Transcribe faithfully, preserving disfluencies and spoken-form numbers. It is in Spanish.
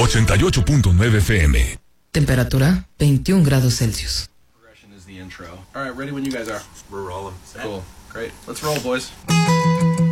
ochenta y ocho punto nueve F M. Temperatura veintiún grados Celsius. Progression is the intro. All right, ready when you guys are. We're rolling. Cool. Great. Let's roll, boys.